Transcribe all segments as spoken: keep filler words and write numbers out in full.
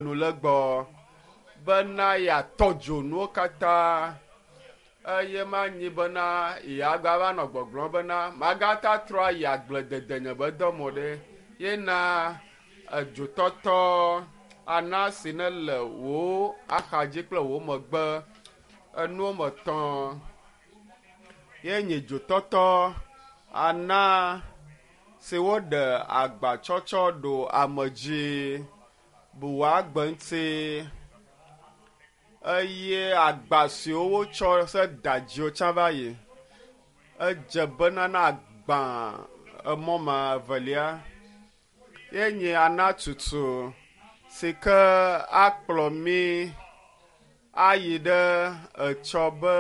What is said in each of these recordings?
nu le gbɔ bena yeatɔ dzo nuwo katã eye manyi bena yeagba va nɔ gbɔgblɔm bena magata trɔ ayi agbledede nye be dɔmɔ ɖe yena edzotɔtɔ ana si ne le wo axadzi kple wo megbe enuwo me tɔn ye nye dzotɔtɔ ana si woɖe agbatsɔtsɔ ɖo ame dzi bu woagbe ŋuti eye agba siwo wotsɔ se da dziwo tsã va yi edze bena na agbã emɔ me evelia ye nye ana tutu si ke akplɔ mi ayi ɖe etsɔ be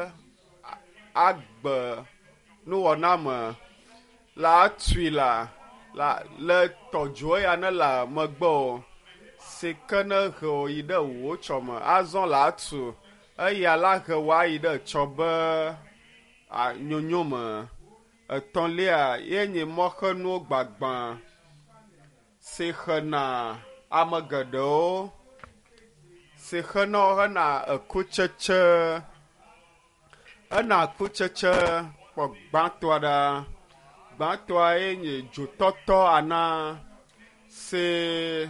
agbe nuwɔna me la atui la la le tɔdzo ya ne le megbe o si ke ne he wo yi ɖe wo tsɔ me azɔ la atu eya la he wo ayi ɖe tsɔ be nyonyo me etɔ̃lia ye nye mɔxenuwo gbagbã si xena ame geɖewo si xena wo hena ekutsetse hena kutsetse kpɔ gbãtɔa ɖa gbãtɔa ye nye dzotɔtɔ ana si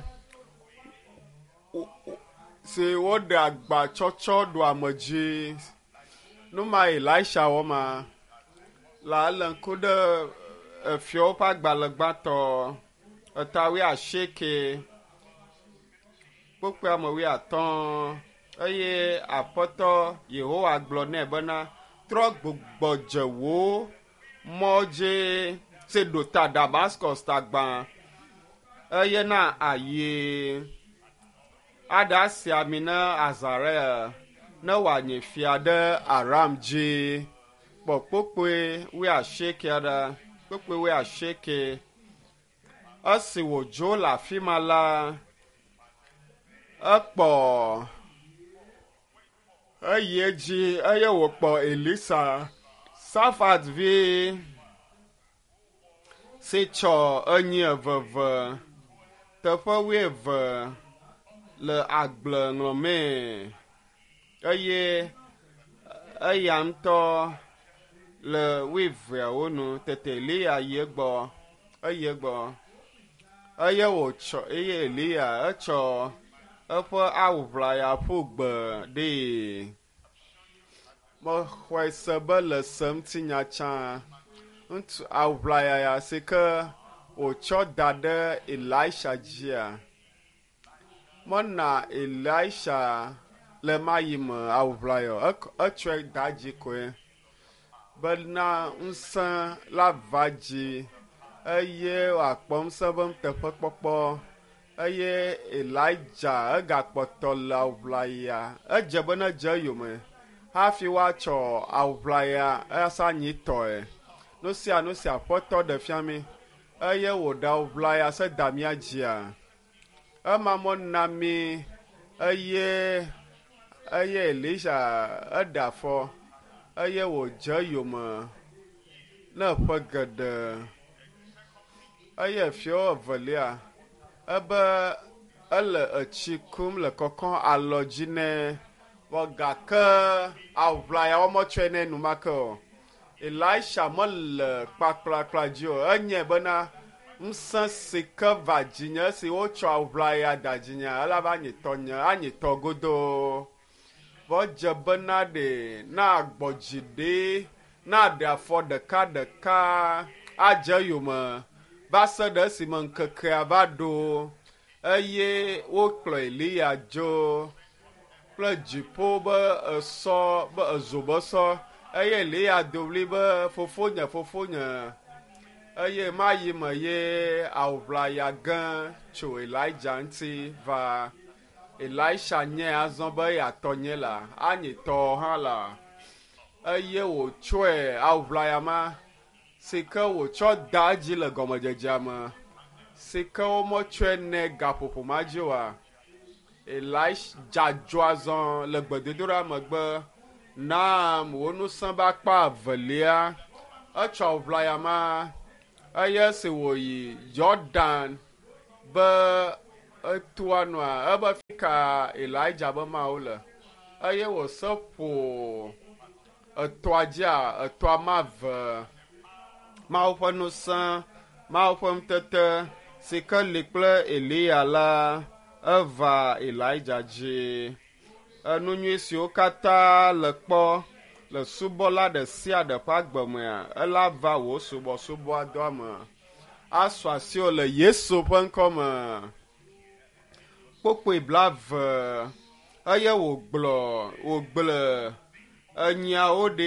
si woɖe agbatsɔtsɔ ɖo ame dzi numa Elisha wɔma la ele ŋku ɖe efiawo ƒe agbalẽ gbãtɔ etawi asieke kpokpe ame wi atɔ̃ eye aƒetɔ Yehowa gblɔ nɛ bena trɔ gbugbɔ dze wo mɔ dzi si ɖo ta Damascus tagbã eye na ayi aɖe asi ami ne Azarea ne wòanye fia ɖe Aram dzi kpɔ kpokpe wi asieke aɖe kpokpe wi asieke esi wòdzo le afi ma la ekpɔ eyi edzi eye wòkpɔ Elisa Safat vi si tsɔ enyi eveve teƒe wuieve le agble ŋlɔmee eye eya ŋutɔ le wuieveawo nu tete Eliya yi egbɔ eyi egbɔ eye wòtsɔ eye Eliya etsɔ eƒe awu ʋlaya ƒu gbe ɖee mexɔe se be le semtinya tsã ŋutsu awu ʋlaya ya si ke wòtsɔ da ɖe Elisha dzia mɔna Elisha le ma yi me awu ʋlaya etsɔe da dzi koe bena ŋusẽ la va dzi eye wòakpɔ ŋusẽ be teƒekpɔkpɔ eye Elijah egakpɔtɔ le awu ʋlaya edze be ne dze eyome hafi woatsɔ awu ʋlaya asa nyitɔe nu sia nu si aƒetɔ ɖe fia mi eye wòɖe awu ʋlaya se da mía dzia ema mɔna mi eye eye Elisha eɖe afɔ eye wòdze eyome ne ƒe geɖe eye fiawo evelia ebe ele etsi kum le kɔkɔm alɔ dzi nɛ vɔ gake awu ʋlayawo mɔtsɔe nɛ enumake o Elisha mele kpakplakpla dzi o enye bena ŋusẽ si ke va dzinye esi wotsɔ awu ʋlaya da dzinye elava nye tɔnye anye tɔ godoo vɔ dze bena ɖe na agbɔdzi ɖe na ɖe afɔ ɖeka ɖeka adze yome va se ɖe esime ŋkekea va ɖo eye wokplɔ Eliya dzo kple dziƒo be esɔ be ezo be sɔ eye Eliya do ɣli be fofonye fofonye eye ma yi me ye awu ʋlaya gã tso Elijah ŋuti va Elisha nye azɔ be yeatɔ nye la anye tɔ hã la eye wòtsɔe awu ʋlaya ma si ke wòtsɔ da edzi le gɔmedzedzea me si ke womɔtsɔe nɛ gaƒoƒo ma dzi oa Elijah dzo azɔ le gbedodoɖa megbe nam wo ŋusẽ be akpa evelia etsɔ awu ʋlaya ma eye si wòyi Jordan be etua nua ebe fika Elijah be mawo le eye wo se ƒo etoa dzia etoa ma ve mawo ƒe ŋusẽ mawo ƒe ŋutete si ke li kple Elia la eva Elijah dzi enu nyui siwo katã le kpɔ le subɔla ɖe sia ɖe ƒe agbe mea ela va wò subɔsubɔa doa me asɔ asiwo le Yesu ƒe ŋkɔ me kpokpoe bla ve eye wògblɔ wògble enyiawo ɖe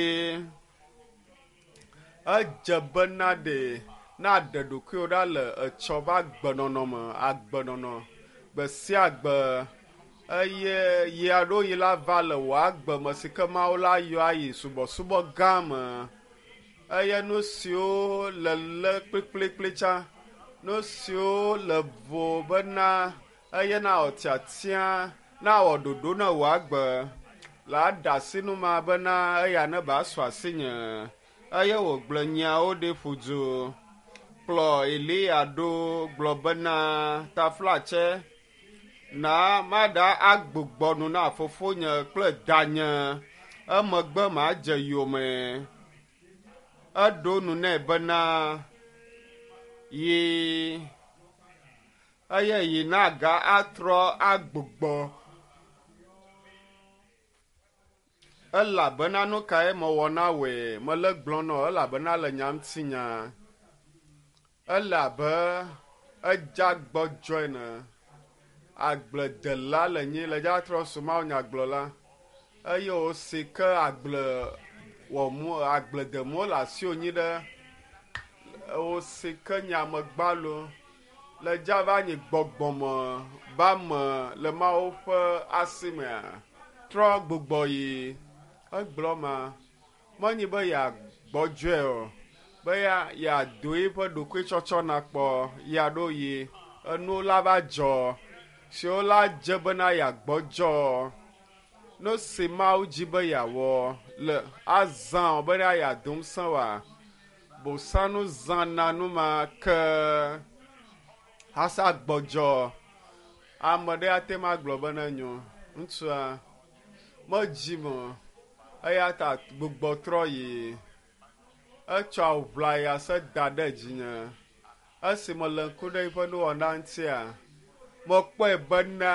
edze bena ɖe na ɖe ɖokuiwo ɖa le etsɔ ƒe agbenɔnɔ me agbenɔnɔ gbe sia gbe eye yi aɖewo yi la va le wò agbe me si ke Mawu la yɔ ayi subɔsubɔ gã me eye nu siwo le le kplikplikpli tsa nu siwo le vo bena eye na wɔ tiatia na wɔ ɖoɖo na wò agbe le aɖe asi nu ma bena eya ne ba sɔ asi nye eye wògblɔ nyawo ɖe ƒu du kplɔ Elia ɖo gblɔ bena taflatse na maɖa agbugbɔ nu na fofonye kple danye emegbe ma dze yome eɖo nu nɛ bena yi eye yi naga atrɔ agbugbɔ elabena nu kae mewɔ na wòe mele gblɔ nɔ elabena le nya ŋuti nya ele abe edza gbɔdzɔe ne agbledela le nyi le dza trɔ sumawo nyagblɔla eye wosi ke agble wɔmu agbledemo le asiwo nyi ɖe wosi ke nyamegbalo le dza va nyi gbɔgbɔme ba me le Mawu ƒe asi mea trɔ gbugbɔ yi egblɔ ma menyi be yeagbɔdzɔe o be ya yeado yiƒe ɖokuitsɔtsɔ na kpɔ yeaɖo yi enuwo la va dzɔ siwo la dze bena yeagbɔdzɔ nu si Mawu dzi be yeawɔ le azã bena yeado ŋusẽ wa bosanu zãna nu ma ke hasa gbɔdzɔ ame ɖe ate ma gblɔ be ne nyo ŋutsua medzi me eya ta gbugbɔ trɔ yi etsɔ aʋlaya se da ɖe dzinye esi mele ŋku ɖe yiƒe nuwɔna ŋutia mekpɔe bena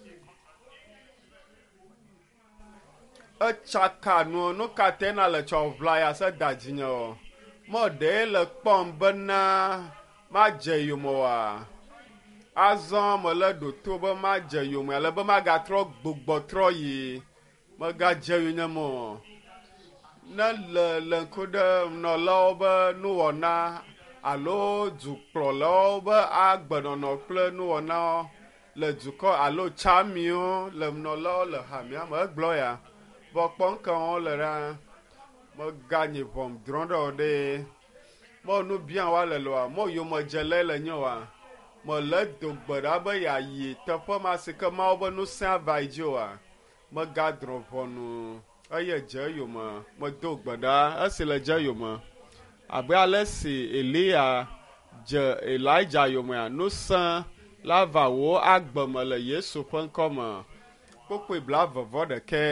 etsaka nu nu katã na le tsɔ aʋlaya se da dzinye o meɖe le kpɔm bena madze yome oa azɔ mele ɖoto be madze yome ale be magatrɔ gbugbɔ trɔ yi megadze yonye me o ne le le ŋku ɖe nɔlawo be nuwɔna alo dukplɔlawo be agbenɔnɔ kple nuwɔnawo le dukɔ alo tsamiwo le nɔlawo le hamia me egblɔ ya vɔ kpɔ ŋkewo le ɖa meganyi ʋɔm drɔ̃ ɖe wo ɖe mo nu bia wa le loa mo yomedzele le nye wa mele do gbe ɖa be yeayi teƒe ma si ke Mawu be ŋusẽ ava yi dzi oa megadrɔ̃ ʋɔnu eye dze yome medo gbe ɖa esi le dze yome abe ale si Elia dze Elijah yomea ŋusẽ la va wo agbe me le Yesu ƒe ŋkɔ me kpokpoe bla vevɔ ɖeke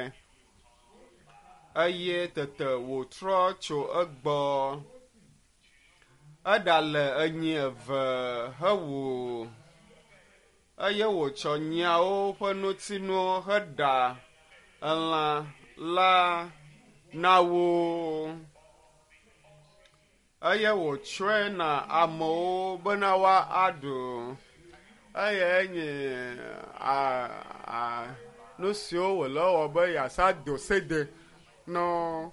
eye tete wòtrɔ tso egbɔ eɖa le enyi eve hewu eye wòtsɔ nyiawo ƒe notinuwo heɖa elã la na wo eye wòtsɔe na amewo bena woa aɖu eye enyi a a nu siwo wòle wɔ be yeasa do sede nɔ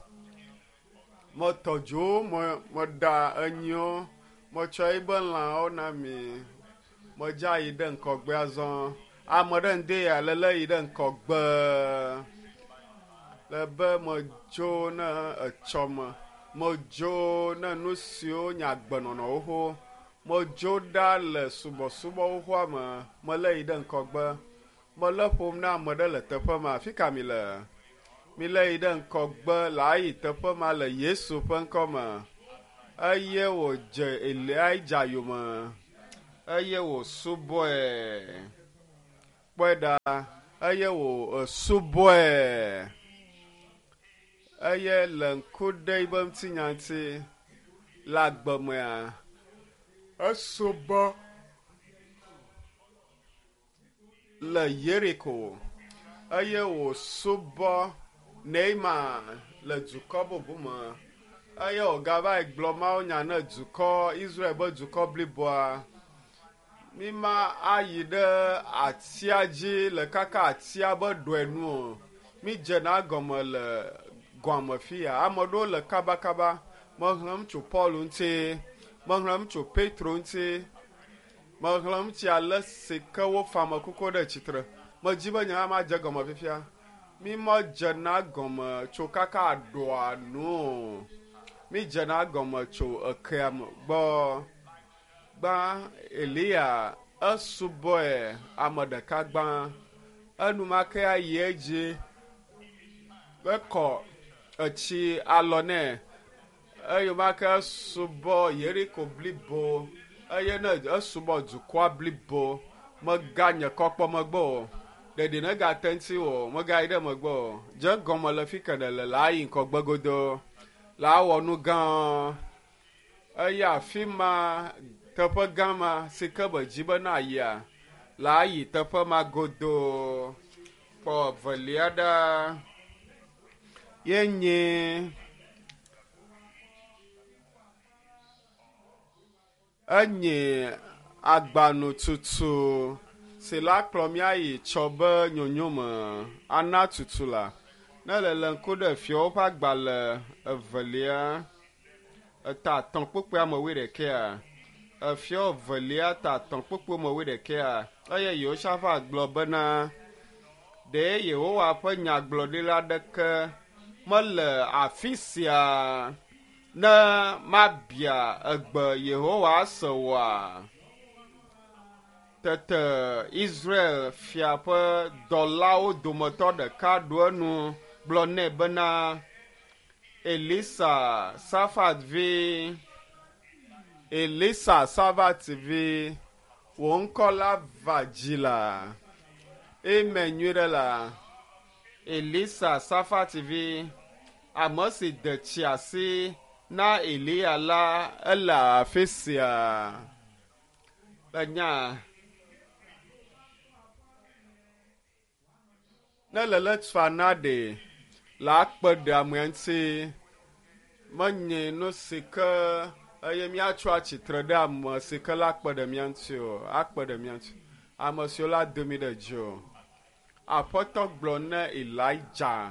metɔdzo me meɖa enyiwo metsɔ yi be lãwo na mi medza yi ɖe ŋkɔgbe azɔ ame ɖe ŋde ya lele yi ɖe ŋkɔgbe le be medzo ne etsɔ me medzo ne nu siwo nye agbenɔnɔ xoxo medzo ɖa le subɔsubɔ xoxoa me mele yi ɖe ŋkɔgbe mele ƒom na ame ɖe le teƒe ma afi ka mi le mi le yi ɖe ŋkɔgbe le ayi teƒe ma le Yesu ƒe ŋkɔ me eye wòdze Elijah yome eye wò subɔe kpɔe ɖa eye wò subɔe eye le ŋku ɖe yibe ŋutinyati le agbemea esubɔ le Yeriko eye wò subɔ Neima le dukɔ bubu me eye wògava gblɔ mawo nya ne dukɔ Israel be dukɔ bliboa mima ayi ɖe atia dzi le kaka atia be ɖɔe nu o mi dze na gɔme le gɔme fia ame ɖewo le kabakaba mehlem tso Paul ŋuti mehlem tso Petro ŋuti mehlem tsi ale si ke wo fa ame kuku ɖe tsitre medzi be nye hã ma dze gɔme fifia mi me dze na gɔme tso kaka aɖoa nu mi dze na gɔme tso ekea me gbɔ gbã Elia esubɔe ame ɖeka gbã enumake ayi edzi ekɔ etsi alɔ nɛ eyomake esubɔ Yeriko blibo eye ne esubɔ dukɔa blibo meganye kɔkpɔ megbe o ɖeɖi ne gate ŋuti o megayi ɖe megbe o dze gɔme le fi ke ɖe le la ayi ŋkɔgbe godo la awɔ nu gã eye afi ma teƒe gã ma si ke be dzi be na yia la ayi teƒe ma godo kpɔ velia ɖa ye nye enye agbanututu si la kplɔ míayi tsɔ be nyonyo me ana tutu la ne le le ŋku ɖe fiawo ƒe agbalẽ evelia eta atɔ̃ kpukpua me wi ɖekea efia evelia ta atɔ̃ kpukpu me wi ɖekea eye Yehoshafat gblɔ bena ɖe Yehowa ƒe nyagblɔɖila ɖeke mele afi sia ne mabia egbe Yehowa ase oa. Tete Israel fia ƒe dɔlawo dometɔ ɖeka ɖo enu gblɔ nɛ bena Elisa Safat vi Elisa Safat vi wò ŋkɔ la va dzi la eme nyui ɖe la Elisa Safat vi ame si de tsi asi na Elia la ele afi sia enya ne lele tfa na ɖe le akpe ɖe ame ŋuti menye nu si ke eye míatso atsitre ɖe ame si ke la akpe ɖe mía ŋuti o akpe ɖe mía ŋuti ame siwo la do mi ɖe dzi o aƒetɔ gblɔ ne Elijah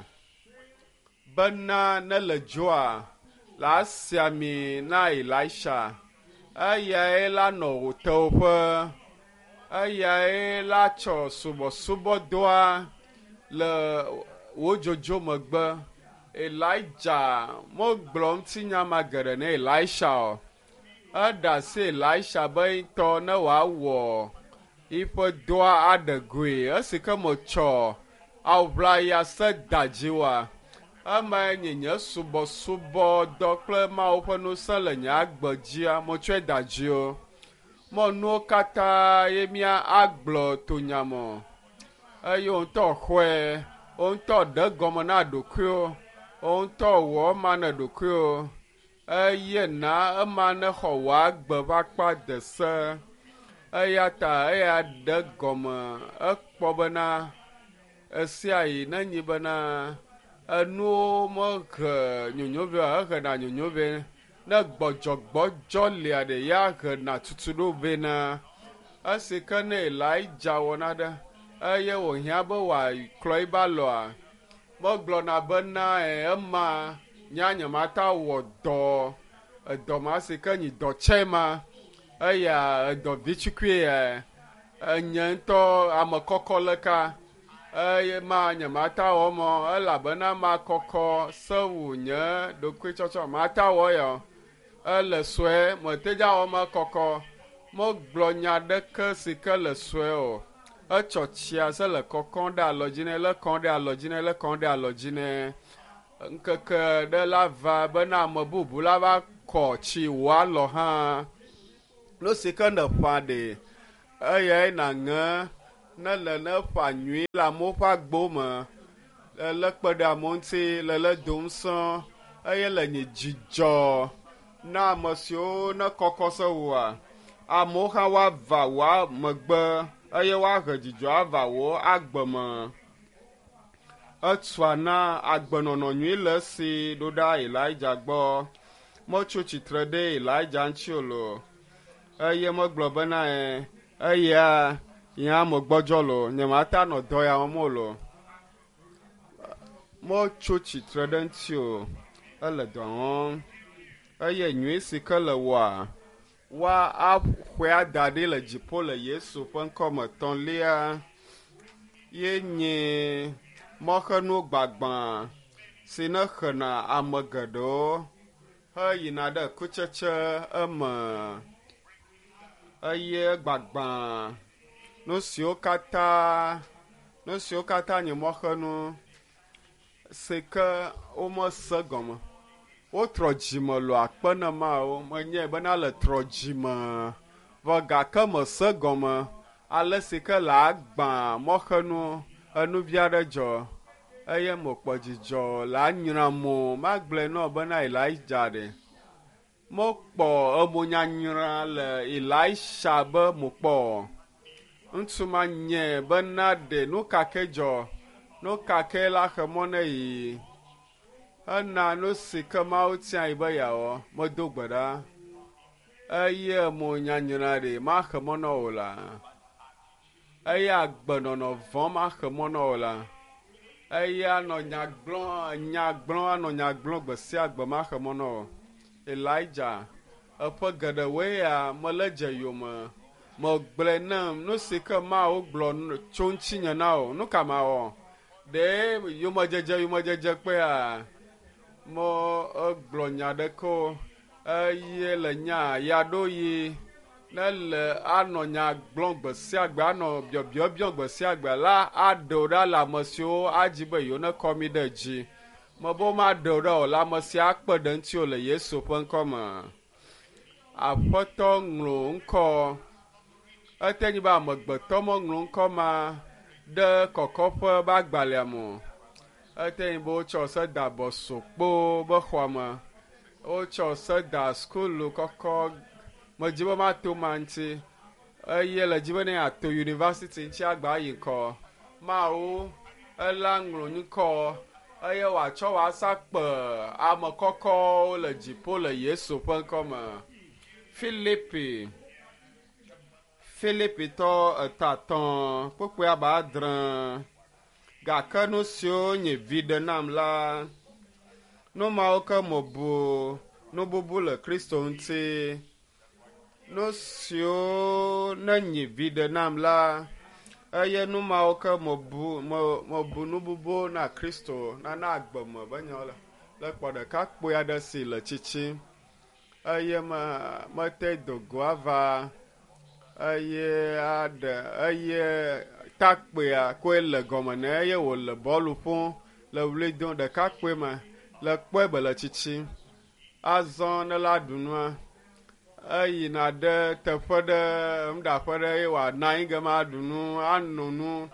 bena ne le dzoa la asi ami na Elisha eyae la nɔ wò teƒe eyae la tsɔ subɔsubɔdoa le wo dzodzo megbe Elijah mogblɔ ŋutinyama geɖe ne Elisha o eɖe asi Elisha be ŋutɔ ne wòawɔ yiƒe doa aɖe goe esi ke metsɔ aʋlaya se da dzi wa ema nye nye subɔsubɔ dɔ kple Mawu ƒe ŋusẽ le nye agbe dzia metsɔe da dzi o mɔ nuwo katã ye mía agblɔ to nyame eye wo ŋutɔ xɔe wo ŋutɔ ɖe gɔme na ɖokuiwo wo ŋutɔ wɔ ema ne ɖokuiwo eye na ema ne xɔ wò agbe ƒe akpa de se eya ta eya ɖe gɔme ekpɔ bena esia yi nenyi bena enuwo mehe nyonyove o ehena nyonyove ne gbɔdzɔgbɔdzɔ lia ɖe ya hena tutuɖo na esi ke ne Elijah wɔna ɖe eye wòhiã be wòakplɔ yibe alɔa megblɔna bena ema nya nye mata wɔ dɔ edɔ ma si ke nyi dɔ tsɛ ma eya edɔ vitsikui enye ŋutɔ ame kɔkɔ leka eye ma nye mata wɔ mɔ elabena ma kɔkɔ sewu nye ɖokui tsɔtsɔ mata wɔ ya ele sue metedza wɔ me kɔkɔ megblɔ nya ɖeke si ke le sue o etsɔ tsia se le kɔkɔ ɖe alɔ dzi nɛ le kɔ ɖe alɔ dzi nɛ le kɔ ɖe alɔ dzi nɛ ŋkeke ɖe la va bena ame bubu la va kɔ tsi wò alɔ hã nu si ke ne ƒã ɖe eye na ŋe ne le ne ƒa nyui le amewo ƒe agbo me le kpe ɖe amewo ŋuti le le dom sɔŋ eye le nye dzidzɔ na ame siwo ne kɔkɔ se wòa amewo hã woava wòa megbe eye woahe dzidzɔ ava wò agbe me. Etsua na agbenɔnɔ nyui le esi ɖo ɖa Elija gbɔ. Metso tsitre ɖe Elija ŋuti o lo eye megblɔ bena eya ya me gbɔdzɔ lo nye mata nɔ dɔ ya me o lo. Metso tsitre ɖe ŋuti o ele dɔ wɔm eye nyui si ke le wɔa wa aƒoe ada ɖi le dziƒo le Yesu ƒe ŋkɔme tɔ̃lia ye nye mɔxenu gbagbã si ne xena ame geɖewo heyina ɖe kutsetse eme eye gbagbã nu siwo katã nu siwo katã nye mɔxenu si ke womese gɔme wotrɔ dzime lo akpe ne mawo menye bena le trɔ dzime vɔ gake mese gɔme ale si ke le agbã mɔxenu enu vi aɖe dzɔ eye mokpɔ dzidzɔ le anyram mo magblɔe nɔ bena Elija ɖe mokpɔ emonyanyra le Elisha be mokpɔ ŋutsu ma nye bena ɖe nu kake dzɔ nu kake la xe mɔ ne yi ena nu si ke mawo tia yi be yeawɔ medo gbe ɖa eye emonyanyra ɖe maxe mɔ na wò la eye agbenɔnɔ vɔ maxe mɔ na wò la eye anɔ nya gblɔ nya gblɔ anɔ nya gblɔ gbe sia gbe maxe mɔ na wò. Elija eƒe geɖewoe ya mele dze yome megblɔe nam nu si ke mawo gblɔ tso ŋutinye na wò nu ka mawɔ ɖe yomedzedze yomedzedze kpea mo egblɔ nya ɖeke o eye le nya ya ɖo yi ne le anɔ nya gblɔ gbe sia gbe anɔ biɔbiɔbiɔ gbe sia gbe la aɖewo ɖa le ame siwo adzi be yewo ne kɔ mi ɖe dzi me be womaɖewo ɖa o le ame sia akpe ɖe ŋuti o le Yesu ƒe ŋkɔme. Aƒetɔ ŋlɔ ŋkɔ ete nyi be amegbetɔ meŋlɔ ŋkɔ ma ɖe kɔkɔƒe be agbalẽa me ete nyi be wotsɔ se da bɔsokpo be xɔame wotsɔ se da skulu kɔkɔ medzi be mato ma ŋuti eye le dzi be ne ato university ŋuti agba yi kɔ mawo ela ŋlɔ ŋkɔ eye wòatsɔ wòasa kpe ame kɔkɔwo le dziƒo le Yesu ƒe ŋkɔme. Filipi Filipitɔ etatɔ̃ kpukpue aba adre gake nu siwo nye vi ɖe nam la nu mawo ke me bu nububu le Kristo ŋuti nu siwo ne nye vi ɖe nam la eye nu mawo ke me bu me bu nububu na Kristo nana agbe me be nya le le kpɔ ɖeka kpui aɖe si le tsitsi eye me mete dogo ava eye aɖe eye takpea koe le gɔme nɛ eye wòle bɔlu ƒom le wli dom ɖekakpui me le kpɔe be le tsitsi azɔ ne la ɖu nua eyina ɖe teƒe ɖe nuɖaƒe ɖe eye wòana anyi ge ma ɖu nu ano nu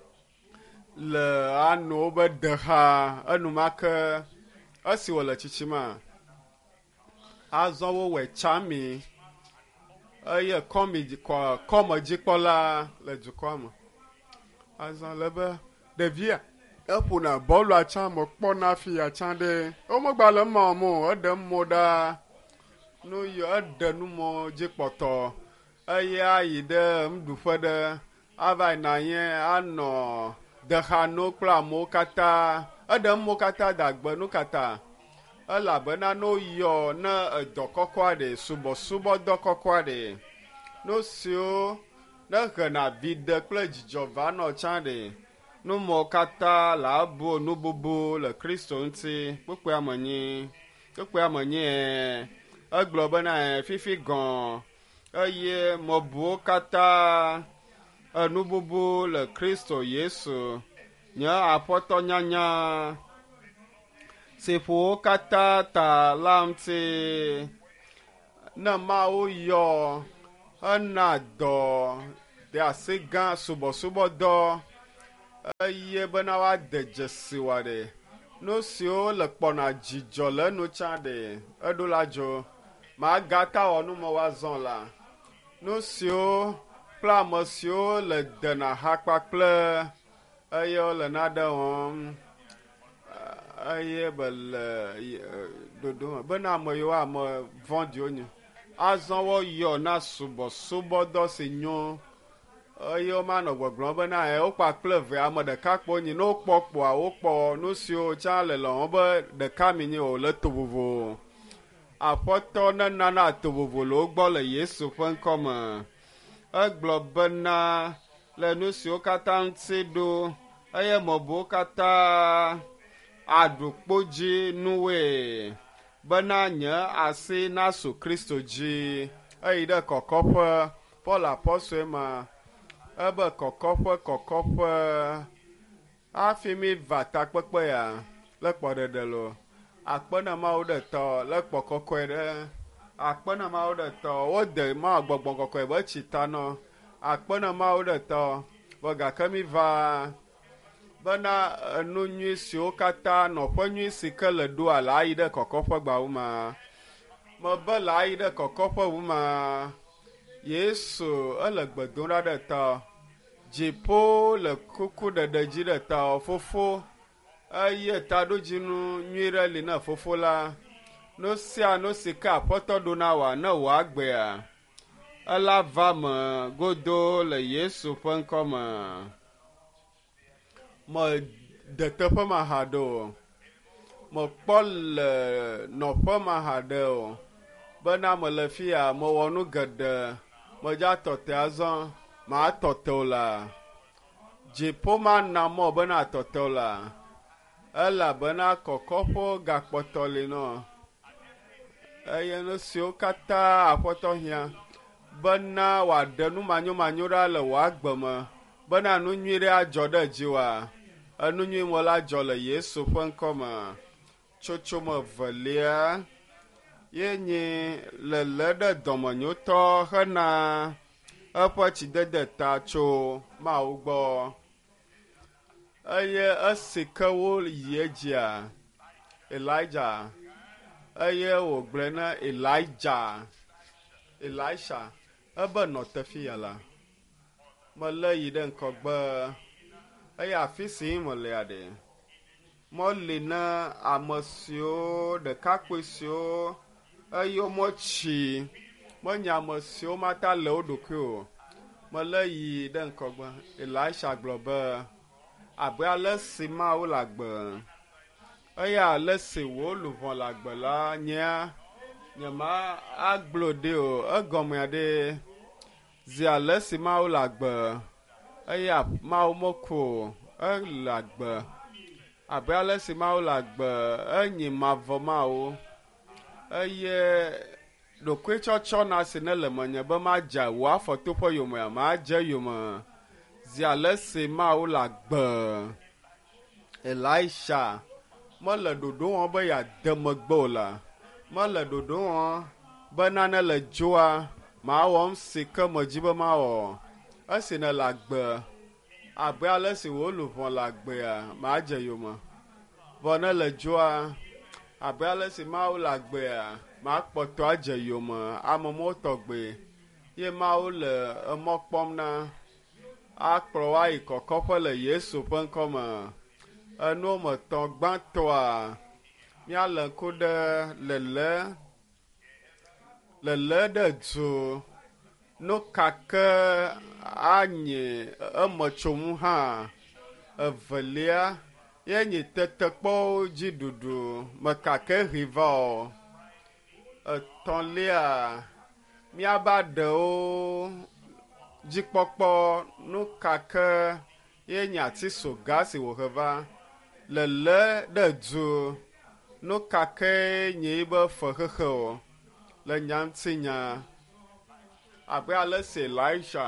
le ano be dexa enumake esi wòle tsitsi ma azɔ wowɔe tsami eye kɔmedzikpɔla le dukɔa me azɔ le be ɖevia eƒona bɔlu atsã me kpɔna afi atsã ɖe womegba le ema mo eɖe mo ɖa nu yɔ eɖe numo dzikpɔtɔ eye ayi ɖe nuɖuƒe ɖe ava yina anyi anɔ dexano kple amewo katã eɖe mo katã dagbe nu katã elabena ne woyɔ ne edɔ kɔkɔ aɖe subɔsubɔdɔ kɔkɔ aɖe nu siwo ne hena viɖe kple dzidzɔ va nɔ tsã ɖe numo katã le abo nububu le Kristo ŋuti kpukpua me nyi kpukpua me nyi egblɔ bena fifi gɔ̃ eye mebuwo katã enububu le Kristo Yesu nye aƒetɔ nyanya si ƒowo katã ta la ŋuti ne mawo yɔ hena dɔ de asi gã subɔsubɔdɔ eye bena woade dzesi wa ɖe nu siwo le kpɔna dzidzɔ le enu tsã ɖe eɖo la dzo magata wɔ nu me woazɔ la nu siwo kple ame siwo le dena ha kpakple eye wole naɖe wɔm eye bele dodo me bena ame yiwo ame vɔ̃ɖiwo nye azɔ woyɔ na subɔsubɔdɔ si nyo eye womanɔ gbɔgblɔm bena ɛ wokpa kple eve ame ɖeka kpɔ nyi ne wokpɔ kpɔa wokpɔ nu siwo tsã le lɔ̃xɔ be ɖeka mi nyi o le to vovo aƒetɔ ne nana to vovo le wo gbɔ le Yesu ƒe ŋkɔ me egblɔ bena le nu siwo katã ŋuti ɖo eye mɔbuwo katã aɖu kpo dzi nuwoe bena nye asi nasu Kristo dzi eyi ɖe kɔkɔƒe Paul apɔstɔe ma ebe kɔkɔƒe kɔkɔƒe hafi mi va takpekpe ya le kpɔɖeɖe lo akpena mawo ɖe tɔ le kpɔ kɔkɔe ɖe akpena mawo ɖe tɔ wode ma gbɔgbɔ kɔkɔe be tsi ta nɔ akpena mawo ɖe tɔ be gake mi va bena enu nyui siwo katã nɔƒe nyui si ke le ɖoa le ayi ɖe kɔkɔƒe gbawo ma mebe le ayi ɖe kɔkɔƒe wu ma Yesu ele gbe dom ɖa ɖe tɔ dziƒo le kuku ɖeɖe dzi ɖe tɔ fofo eye taɖodzinu nyui ɖe li na fofo la nu sia nu si ke aƒetɔ ɖo na wòa ne wòagbea ela va me godo le Yesu ƒe ŋkɔ me me de teƒe ma ha ɖe o me kpɔ le nɔƒe ma ha ɖe o bena me le fi ya mewɔ nu geɖe medza tɔte azɔ ma tɔte o la dziƒo ma na mɔ bena tɔte o la elabena kɔkɔƒe gakpɔtɔ li nɔ eye nu siwo katã aƒetɔ hiã bena wòaɖe nu manyomanyo ɖa le wò agbe me bena nu nyui ɖe adzɔ ɖe dziwa enu nyui me la dzɔ le Yesu ƒe ŋkɔ me tsotso me velia ye nye lele ɖe dɔmenyotɔ hena eƒe tsidede ta tso Mawu gbɔ eye esi ke wo yi edzia Elijah eye wògblɔe na Elijah Elisha ebe nɔ tefi ya la mele yi ɖe ŋkɔgbe eye afi si melea ɖe mɔli na ame siwo ɖekakpui siwo eye womɔtsi menye ame siwo mata le wo ɖokui o mele yi ɖe ŋkɔgbe Elisha gblɔ be abe ale si Mawu le agbe eye ale si wò luʋɔ le agbe la nyea nye ma agblɔ ɖe o egɔmea ɖe zi ale si Mawu le agbe eye Mawu meku o ele agbe abe ale si Mawu le agbe enyi mavɔ Mawu eye ɖokui tsɔtsɔ na si ne le menye be madze wò afɔtoƒe yomea madze yome zi ale si Mawu le agbe Elisha mele ɖoɖo wɔm be yeade megbe o la mele ɖoɖo wɔm be nane le dzoa mawɔm si ke medzi be mawɔ esi ne le agbe abe ale si wò luʋɔ le agbea madze yome vɔ ne le dzoa abe ale si Mawu le agbea makpɔtɔ adze yome ame mɔwo tɔgbe ye Mawu le emɔ kpɔm na akplɔ woayi kɔkɔƒe le Yesu ƒe ŋkɔ me enuwo me tɔ gbãtɔa míale ŋku ɖe lele lele ɖe dzo nu kake anye eme tsomu hã evelia ye nye tetekpɔwo dzi ɖuɖu mekake hivɔ etɔ̃lia míaba ɖewo dzikpɔkpɔ nu kake ye nye ati soga si wòhe va lele ɖe dzo nu kake nye be fexexe o le nyaŋtinya abe ale si Elisha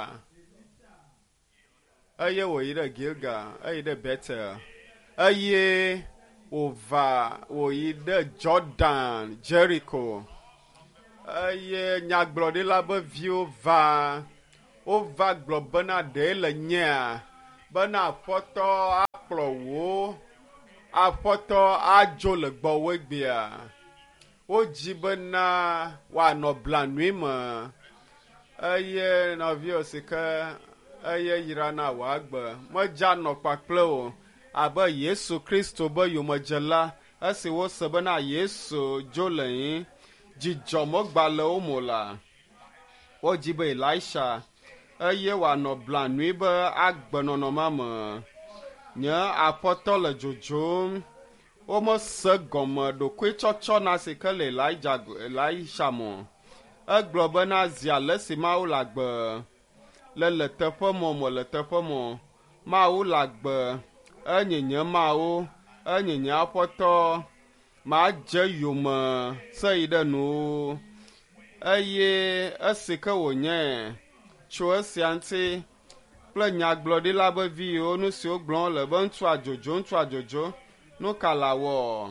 eye wòyi ɖe Gilgal eyi ɖe Betel eye wòva wòyi ɖe Jordan Jericho eye nyagblɔɖila be viwo va wova gblɔ bena ɖe le nyea bena aƒetɔ akplɔ wo aƒetɔ adzo le gbɔwò gbea wodzi bena woanɔ blanui me eye nɔviwo si ke eye yra na wòagbe medza nɔ kpakple o abe Yesu Kristo be yomedzela esi wose bena Yesu dzo le yii dzidzɔ megba le wo mo la wodzi be Elisha eye wòanɔ blanui be agbe nɔnɔma me nye aƒetɔ le dzodzom womese gɔme ɖokui tsɔtsɔ na si ke le Elijah Elisha mo egblɔ bena zi ale si Mawu le agbe le le teƒe mo mo le teƒe mo Mawu le agbe enyenye Mawu enyenye aƒetɔ madze yome se yi ɖe nuwo eye esi ke wònye tso esia ŋuti kple nyagblɔɖila be viwo nu siwo gblɔm le be ŋutsu adzodzo ŋutsu adzodzo nu ka la wɔ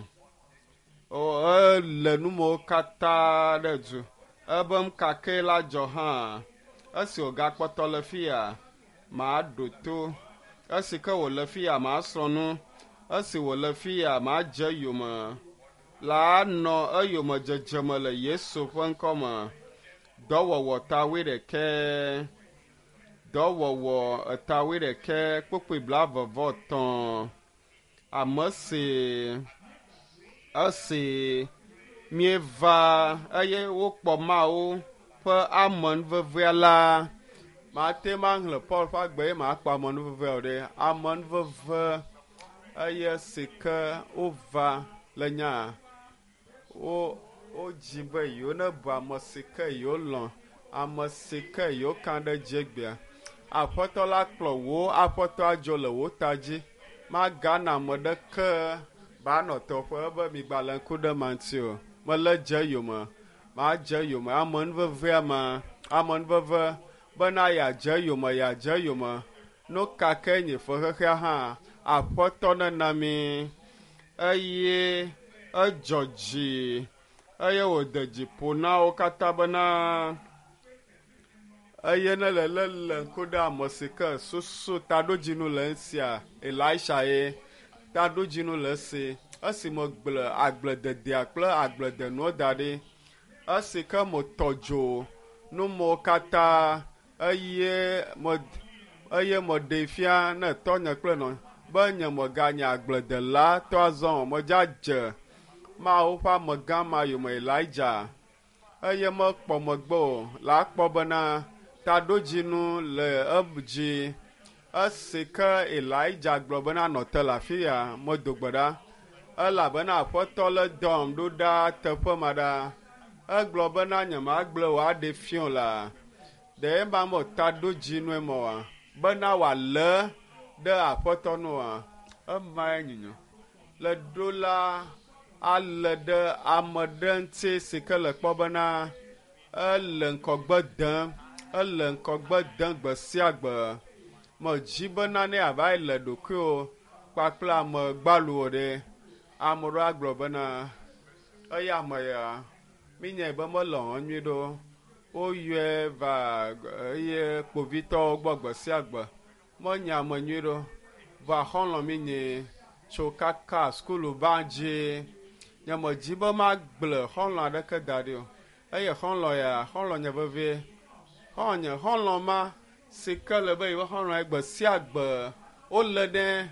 ele numewo katã ɖe dzu ebe ŋkake la dzɔ hã esi wògakpɔtɔ le fiya maa ɖo to esi ke wòle fiya maa srɔ̃nu esi wòle fiya maa dze yome la anɔ eyome dzedzeme le Yesu ƒe ŋkɔme dɔwɔwɔ tawoe ɖeke dɔwɔwɔ etawoe ɖeke kpokpoe blavevɔ tɔ̃ ame si esi mieva eye wokpɔ Mawu ƒe amenuvevea la mate maxlẽ Paul ƒe agbe ye makpɔ amenuvevea o ɖe amenuveve eye si ke wova le nya wo wodzi be yewo nebu ame si ke yewo lɔ̃ ame si ke yewo ka ɖe dzegbea aƒetɔ la kplɔ wo aƒetɔ adzo le wo ta dzi magana ame ɖeke ba nɔ teƒe be migbalẽ ŋku ɖe ma ŋuti o mele dze yome madze yome amenuvevea ma amenuveve bena yeadze yome yeadze yome nu kake nye fexexea hã aƒetɔ nena mi eye edzɔ dzi eye wòde dzi ƒo na wo katã bena eye ne le le le ŋku ɖe ame si ke susu taɖodzinu le esia Elisha ye taɖodzinu le esi esi me gble agblededea kple agbledenuwo da ɖi esi ke me tɔ dzo numewo katã eye me eye me ɖe fia ne tɔnye kple nɔ be nye meganye agbledela tɔ azɔ medza dze Mawu ƒe amegã ma yome Elijah eye mekpɔ megbe o la kpɔ bena taɖodzinu le edzi esi ke Elijah gblɔ bena nɔ te le afiya medo gbe ɖa elabena aƒetɔ le dɔm ɖo ɖa teƒe ma ɖa egblɔ bena nyemagblẽ wò aɖe fiɔ la ɖe ma me taɖodzinue me wa bena wòalé ɖe aƒetɔ nu wa ema nyinyo le ɖo la ale ɖe ame ɖe ŋuti si ke le kpɔ bena ele ŋkɔgbe dem ele ŋkɔgbe dem gbe sia gbe medzi bena ne ava yi le ɖokuiwo kpakple ame gbaluwo ɖe ame ɖewo agblɔ bena eye ame ya minyae be mele hɔ̃ nyui ɖo woyɔe va eye kpovitɔwo gbɔ gbe sia gbe menye ame nyui ɖo va xɔlɔ̃ minye tso kaka skulu ba dzi nye medzi be magble xɔlɔ̃ aɖeke da ɖi o eye xɔlɔ̃ ya xɔlɔ̃ nye vevie xɔlɔ̃ xɔlɔ̃ ma si ke le be yewo xɔlɔ̃ gbe sia gbe wole ɖe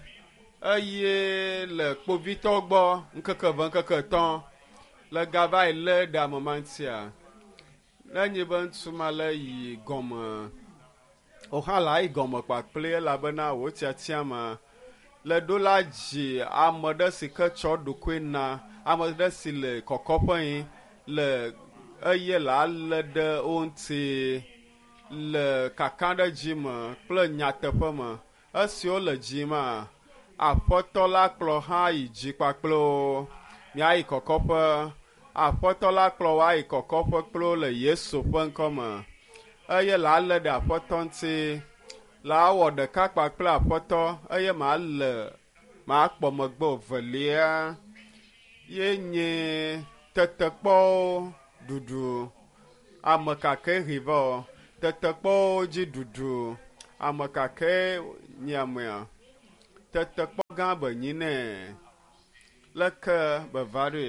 eye le kpovitɔwo gbɔ ŋkeke ve ŋkeke etɔ̃ le gava yi lé ɖe ame ma ŋutia nenye be ŋutsu ma le yi gɔme wohã le ayi gɔme kpakple elabena wò tiatia ma le ɖo la dzi ame ɖe si ke tsɔ ɖokui na ame ɖe si le kɔkɔƒe yi le eye le alé ɖe wo ŋuti le kaka ɖe dzi me kple nyateƒe me esiwo le dzi ma aƒetɔ la kplɔ hã yi dzi kpakple wo míayi kɔkɔƒe aƒetɔ la kplɔ wo ayi kɔkɔƒe kple wo le Yesu ƒe ŋkɔme eye le alé ɖe aƒetɔ ŋuti le awɔ ɖeka kpakple aƒetɔ eye ma le ma kpɔ megbe velia ye nye tetekpɔwo ɖuɖu ame kake hivɔ tetekpɔwo dzi ɖuɖu ame kake nyamea tetekpɔ gã benyi nɛ leke beva ɖoe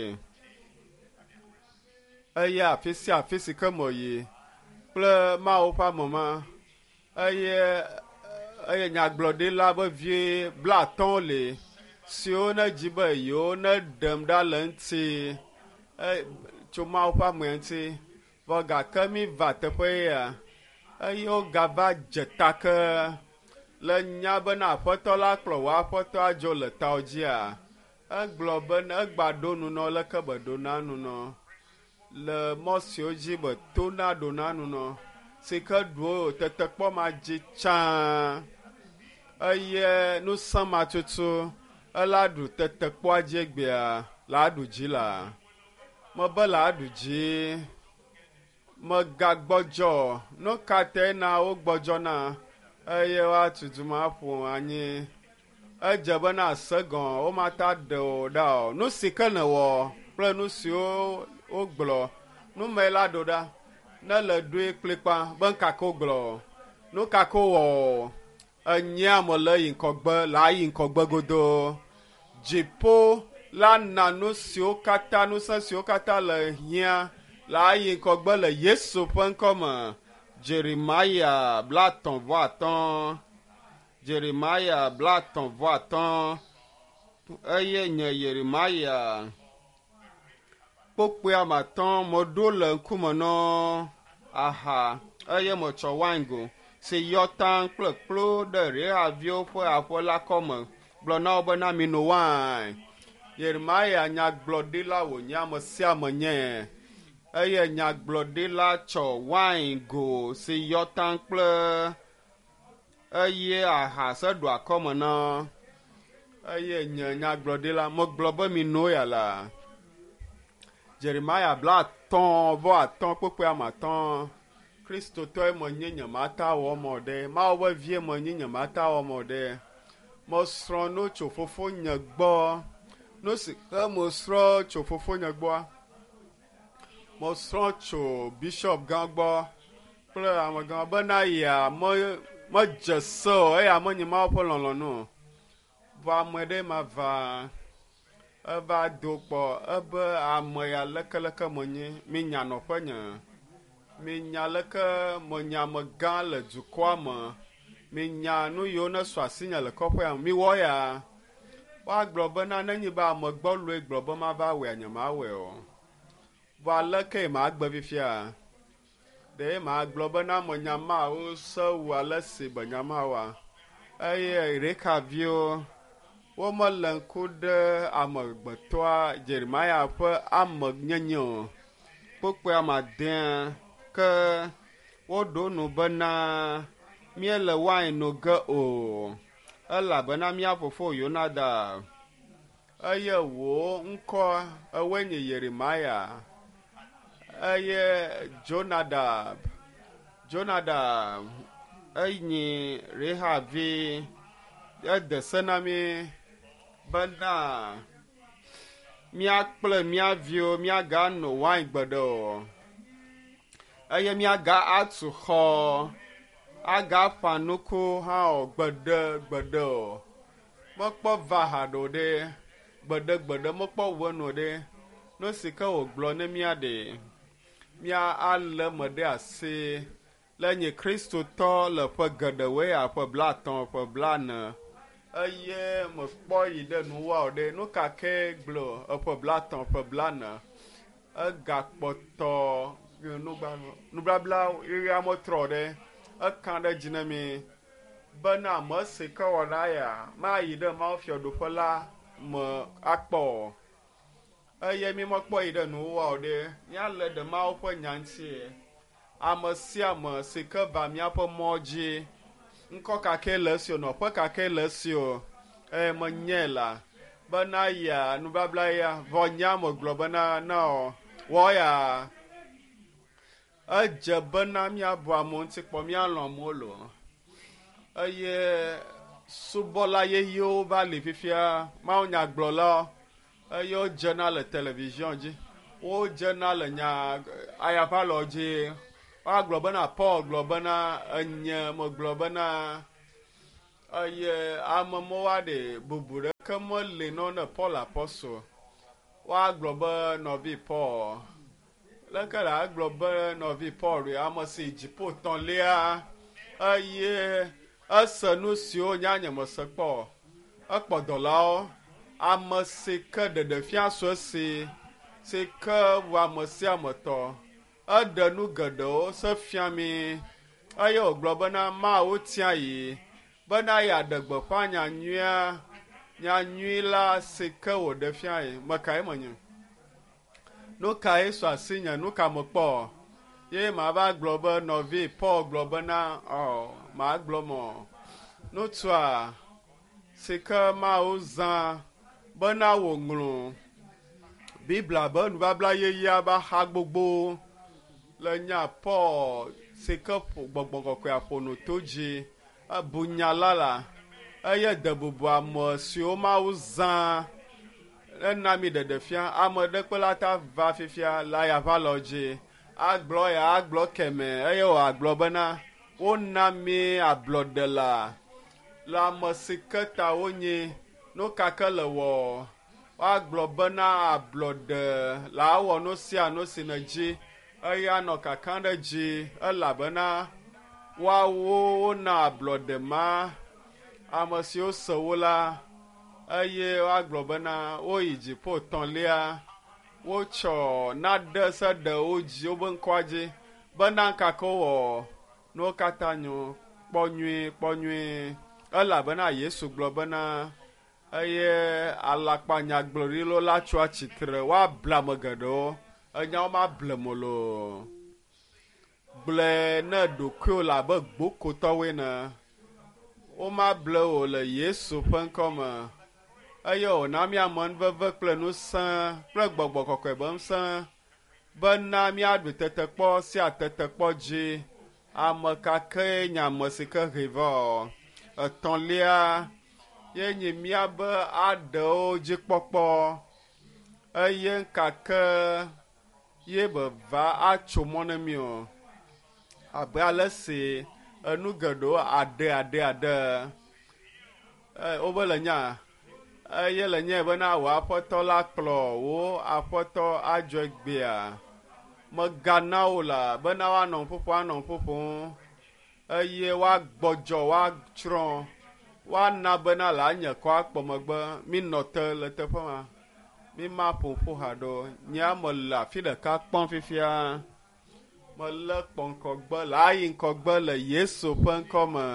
eye afi sia afi si ke me yi kple mawo ƒe amema eye eye nyagblɔɖila be vie bla atɔ̃ li siwo ne dzi be yewo ne ɖem ɖa le ŋuti tso mawo ƒe ame ŋuti vɔ gake mi va teƒe ya eye wogava dze take le nya bena aƒetɔ la kplɔ wò aƒetɔ adzo le tawò dzia egblɔ be egba ɖo nunɔ leke be ɖo na nunɔ le mɔ siwo dzi be to na ɖo na nunɔ si ke ɖuwo tetekpɔ ma dzi tsã eye nusẽma tutu ela ɖu tetekpɔa dzi gbea la ɖu dzi la mebe la ɖu dzi megagbɔdzɔ no katã na wo gbɔdzɔna eye woatutu ma ƒo anyi edze bena segɔ̃ womata ɖe o ɖa o nu si ke ne wɔ kple nu siwo wogblɔ nu me la ɖo ɖa ne le ɖoe kplikpa be nkake wogblɔ nu kake wɔ enyia me le yi ŋkɔgbe la yi ŋkɔgbe godoo dziƒo la na nu siwo katã nusẽ siwo katã le hiã la yi ŋkɔgbe le Yesu ƒe ŋkɔme. Jeremia bla tɔ̃ vɔ atɔ̃ Jeremia bla tɔ̃ vɔ atɔ̃ eye nye Jeremia kpokpoe amatɔ̃ meɖo le ŋkume nɔ aha eye metsɔ waingo si yɔ taŋ kple kplo ɖe Rehaviwo ƒe aƒe la kɔme gblɔ na wo bena mino wain. Jeremia nyagblɔɖila wònye ame sia ame nye eye nyagblɔɖila tsɔ waingo si yɔ taŋ kple eye aha se ɖo akɔme na eye nye nyagblɔɖila megblɔ be mino ya la Jeremia bla atɔ̃ vɔ atɔ̃ kpokpoe ame atɔ̃ kristotɔe menye nyemata wɔ mɔ ɖe mawo be vie menye nyemata wɔ mɔ ɖe mesrɔ̃ no tso fofo nye gbɔ no si ke mesrɔ̃ tso fofo nye gbɔa mesrɔ̃ tso bishop gã gbɔ kple amegã bena ya me medze se o eye amenye mawo ƒe lɔlɔ̃nu vɔ ame ɖe ma va eva do kpɔ ebe ame ya lekeleke menye minya nɔƒe nye minya leke menye ame gã le dukɔa me minya nu yiwo ne sɔ asinye le kɔƒea me miwɔ ya woagblɔ bena nenye be ame gbɔ loe gblɔ be mava wɔe nye mawɔe o vɔ aleke magbe fifia ɖe magblɔ bena menya mawo se wu ale si be nyamawoa eye Rekaviwo womele ŋku ɖe amegbetɔa Jeremia ƒe ame nyenye o kpokpoe amadea ke woɖo nu bena míele wain no ge o elabena mía fofo Yonadab eye wò ŋkɔ ewoe nye Jeremia eye Jonadab Jonadab enyi Rehavi ede se na mi bena míakple mía viwo míaga no wain gbeɖe o eye míaga atu xɔ aga ƒã nuku hã o gbeɖe gbeɖe o mekpɔ va ha ɖo ɖe gbeɖe gbeɖe mekpɔ wenu ɖe nu si ke wògblɔ ne mía ɖe mía alé me ɖe asi le nye kristotɔ le ƒe geɖewoe ƒe blatɔ̃ ƒe blane eye mekpɔ yi ɖe nuwɔ ɖe nu kake gblɔ eƒe blatɔ̃ ƒe blane egakpɔtɔ nubabla ɣia metrɔ ɖe eka ɖe dzi ne mi bena ame si ke wɔ ɖa ya mayi ɖe mawufiaɖuƒe la me akpɔ eye mi mekpɔ yi ɖe nuwɔ ɖe míale ɖe mawo ƒe nya ŋuti ame sia ame si ke va míaƒe mɔ dzi ŋkɔ kake le esi o nɔƒe kake le esi o eye menye la bena ya nubabla ya vɔ nya me gblɔ bena na wɔ ya edze bena míabu amewo ŋuti kpɔ míalɔ̃ amewo lo eye subɔla yeyewo va li fifia mawunyagblɔla eye wodzena le televizion dzi wodzena le nya ayavalɔ dzi woagblɔ bena Paul gblɔ bena enye megblɔ bena eye ame mɔwa ɖe bubu ɖeke meli nɔ ne Paul apɔstol woagblɔ be nɔvi Paul leke le agblɔ be nɔvi Paul ɖe ame si dziƒo tɔ̃lia eye ese nu siwo nyanye mese kpɔ ekpɔ dɔlawo ame si ke ɖeɖefia so esi si ke wɔ ame sia ame tɔ eɖe nu geɖewo se fia mi eye wògblɔ bena mawo tia yi bena yeaɖe gbeƒã nyanyuia nyanyui la si ke wòɖe fia yi mekae menye nu kae so asi nye nu ka mekpɔ ye mava gblɔ be nɔvi Paul gblɔ bena ɔ magblɔ mɔ nutsua si ke mawo zã bena wòŋlɔ Biblia be nubabla yeyea be axa gbogbo le nya Paul si ke gbɔgbɔ kɔkɔe aƒono to dzi ebu nya la la eye de bubu ame siwo mawo zã ena mi ɖeɖefia ame ɖe kpe la ta va fifia la ya va lɔ dzi agblɔ ya agblɔ kɛmɛ eye wòagblɔ bena wona mi ablɔɖe la le ame si ke ta wonyi nu kake le wɔ woagblɔ bena ablɔɖe la awɔ nu sia nu si ne dzi eye anɔ kakã ɖe dzi elabena woawo wona ablɔɖe ma ame siwo se wo la eye woagblɔ bena woyi dziƒo tɔ̃lia wotsɔ naɖe se ɖe wo dzi wobe ŋkɔa dzi bena kake wɔ nuwo katã nyo kpɔ nyui kpɔ nyui elabena Yesu gblɔ bena eye alakpanyagblɔɖilo la tso atsitre woabla ame geɖewo enyawo mable mo loo gblɔe ne ɖokuiwo le abe gbokotɔwoe ne womable o le Yesu ƒe ŋkɔ me eye wòna míame nuveve kple nusẽ kple gbɔgbɔ kɔkɔe be ŋusẽ bena míaɖu tetekpɔ sia tetekpɔ dzi ame kake nye ame si ke hɛ vɔ etɔ̃lia ye nye míabe aɖewo dzikpɔkpɔ eye kake ye beva atso mɔ ne mi o abe ale si enu geɖewo aɖe aɖe aɖe wobe le nya eye le nyae bena wò aƒetɔ la kplɔ wo aƒetɔ adzɔ gbea megana wo la bena woanɔ ƒoƒo anɔ ƒoƒo eye woagbɔdzɔ woatsrɔ̃ woana bena le anye kɔ akpɔ megbe minɔ te le teƒe ma mi ma ƒoƒo ha ɖo nye ame le afi ɖeka kpɔm fifia mele kpɔ ŋkɔgbe le ayi ŋkɔgbe le Yesu ƒe ŋkɔ me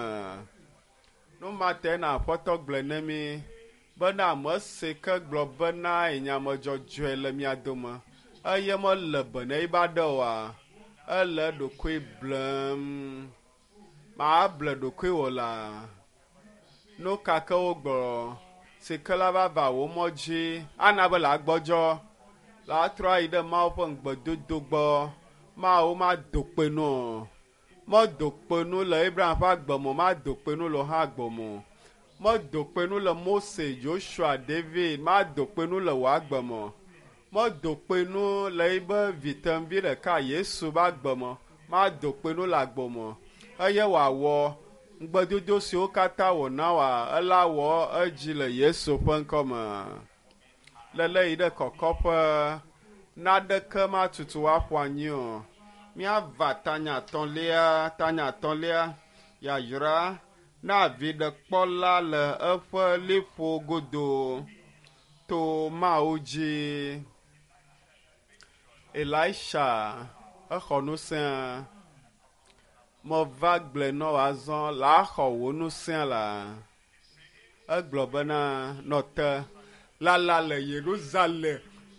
numate na aƒetɔ gblɔ ne mi bena ame si ke gblɔ bena enyame dzɔdzɔe le mia dome eye mele be ne ba ɖe oa ele ɖokui blem ma ble ɖokui wò la nu kake wo gblɔ si ke la va va wo mɔ dzi ana be le agbɔdzɔ le atrɔ ayi ɖe Mawu ƒe ŋugbedodo gbɔ Mawu ma do kpenu mo do kpenu le Abraham ƒe agbe mo ma do kpenu le ha agbe mo mo do kpenu le Mose Joshua David ma do kpenu le wò agbe mo mo do kpenu le ibe vitemvi ɖeka Yesu ƒe agbe mo ma do kpenu le agbe mo eye wòawɔ ŋugbedodo siwo katã wòna wòa ela wɔ edzi le Yesu ƒe ŋkɔ me lele yi ɖe kɔkɔƒe naɖeke ma tutu woaƒo anyi o míava tanya tɔ̃lia tanya tɔ̃lia yayra na viɖekpɔla le eƒe liƒo godo to Mawu dzi Elisha exɔ ŋusẽ meva gblɔe nɔ wòazɔ le axɔ wò ŋusẽ la egblɔ bena nɔte lala le Yerusalem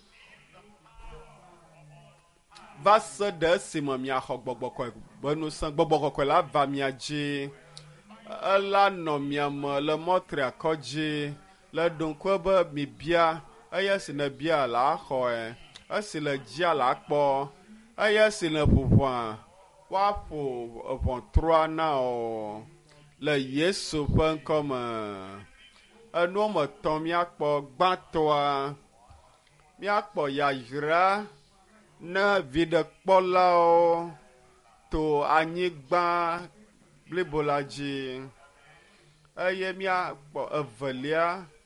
va se ɖe esime miaxɔ gbɔgbɔ kɔkɔe be ŋusẽ gbɔgbɔ kɔkɔe la va mia dzi ela nɔ mia me le mɔtriakɔ dzi le ɖoŋkɔe be mi bia eye esi ne bia le axɔe esi le dzia le akpɔ eye esi le ƒoƒoa woaƒo ʋɔtrua na o le Yesu ƒe ŋkɔ me enuwo me tɔ̃ míakpɔ gbãtɔa míakpɔ yayra ne viɖekpɔlawo to anyigba blibo la dzi eye míakpɔ evelia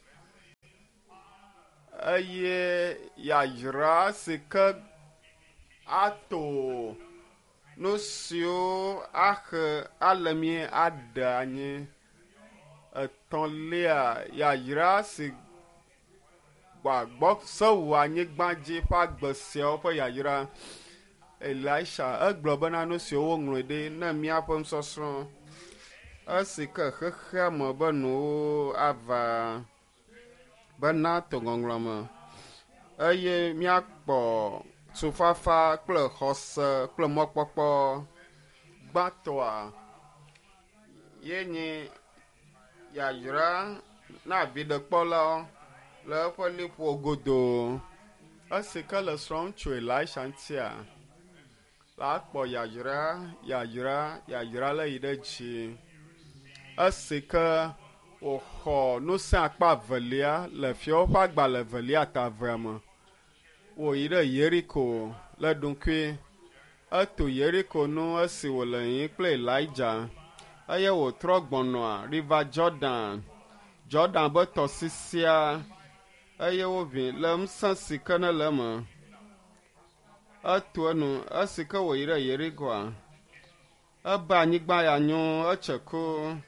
eye yayra si ke ato nu siwo axe ale mí aɖe anyi. Etɔ̃lia yayra si gbɔ sewu anyigba dzi ƒe agbe siawo ƒe yayra. Elisha egblɔ bena nu siwo woŋlɔe ɖe ne míaƒe nusɔsrɔ̃ esi ke xexea me be nuwo ava bena to ŋɔŋlɔ me eye míakpɔ tufafa kple xɔse kple mɔkpɔkpɔ gbãtɔa ye nye yayra na aviɖekpɔlawo le eƒe liƒo godo esi ke le srɔ̃m tso Elisha ŋutia la kpɔ yayra yayra yayra le yi ɖe dzi esi ke wòxɔ ŋusẽ akpa evelia le fiawo ƒe agbalẽ evelia ta evea me wòyi ɖe Yeriko le ɖukui eto Yeriko nu esi wòle yiyim kple Elijah eye wòtrɔ gbɔnɔa riva Jordan Jordan be tɔsisia eye woʋĩ le ŋusẽ si ke ne le eme eto enu esi ke wòyi ɖe Yerikoa ebe anyigba ya nyo etse ku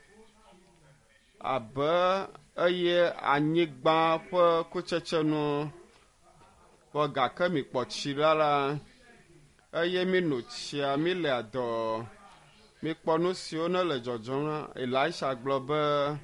abe eye anyigba ƒe kutsetsenu vɔ gake mi kpɔ tsi la la eye mi no tsia mi le adɔ mi kpɔ nu siwo ne le dzɔdzɔm na Elisha gblɔ be